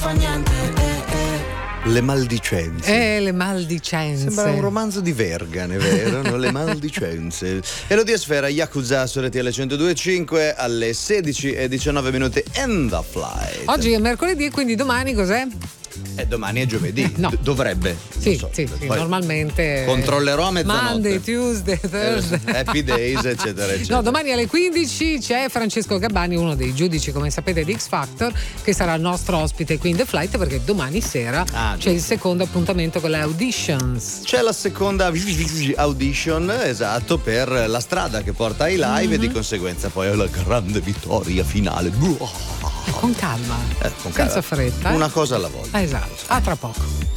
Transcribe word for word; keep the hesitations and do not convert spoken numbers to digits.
fa niente, eh, eh. Le maldicenze. Eh, le maldicenze. Sembra un romanzo di Vergane, vero? No? Le maldicenze. Elodia Sfera, Yakuza su R T L centodue e cinque alle sedici e diciannove minuti in the flight. Oggi è mercoledì e quindi domani cos'è? E domani è giovedì. No. D- dovrebbe. Sì, so. sì, sì, Poi normalmente. controllerò a mezzanotte. Monday, Tuesday, Thursday. Eh, Happy Days, eccetera, eccetera. No, domani alle quindici c'è Francesco Gabbani, uno dei giudici, come sapete, di X Factor, che sarà il nostro ospite qui in The Flight, perché domani sera ah, c'è il secondo appuntamento con le auditions. C'è la seconda audition, esatto, per la strada che porta ai live mm-hmm. e di conseguenza poi alla grande vittoria finale. Con calma, eh, con senza calma. fretta. Eh? Una cosa alla volta. Esatto, a tra poco.